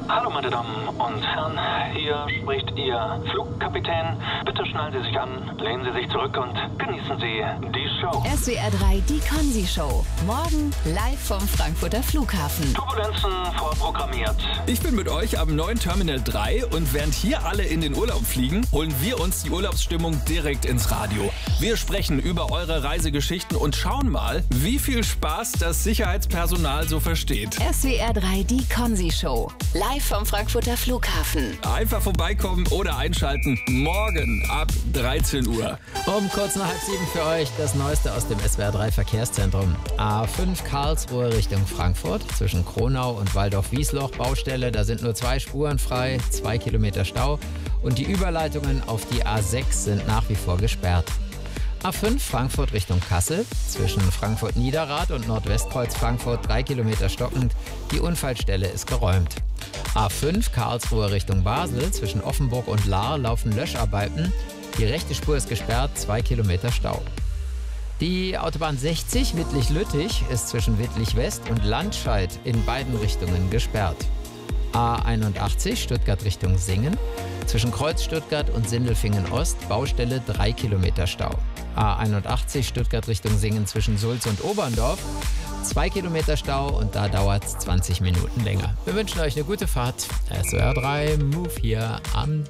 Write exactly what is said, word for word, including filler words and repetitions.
Hallo meine Damen und Herren, hier spricht Ihr Flugkapitän. Bitte schnallen Sie sich an, lehnen Sie sich zurück und genießen Sie die Show. S W R drei, die Konzi-Show. Morgen live vom Frankfurter Flughafen. Turbulenzen vorprogrammiert. Ich bin mit euch am neuen Terminal drei und während hier alle in den Urlaub fliegen, holen wir uns die Urlaubsstimmung direkt ins Radio. Wir sprechen über eure Reisegeschichten und schauen mal, wie viel Spaß das Sicherheitspersonal so versteht. S W R drei, die Konzi-Show. Live vom Frankfurter Flughafen. Einfach vorbeikommen oder einschalten. Morgen ab dreizehn Uhr. Um kurz nach halb sieben für euch das Neueste aus dem S W R drei Verkehrszentrum. A fünf Karlsruhe Richtung Frankfurt zwischen Kronau und Waldorf-Wiesloch Baustelle. Da sind nur zwei Spuren frei, zwei Kilometer Stau. Und die Überleitungen auf die A sechs sind nach wie vor gesperrt. A fünf Frankfurt Richtung Kassel, zwischen Frankfurt-Niederrad und Nordwestkreuz Frankfurt drei Kilometer stockend. Die Unfallstelle ist geräumt. A fünf Karlsruhe Richtung Basel, zwischen Offenburg und Lahr laufen Löscharbeiten. Die rechte Spur ist gesperrt, zwei Kilometer Stau. Die Autobahn sechzig Wittlich-Lüttich ist zwischen Wittlich-West und Landscheid in beiden Richtungen gesperrt. A einundachtzig Stuttgart Richtung Singen, zwischen Kreuz Stuttgart und Sindelfingen-Ost, Baustelle drei Kilometer Stau. A einundachtzig Stuttgart Richtung Singen zwischen Sulz und Oberndorf, zwei Kilometer Stau und da dauert es zwanzig Minuten länger. Wir wünschen euch eine gute Fahrt. S W R drei, Move hier am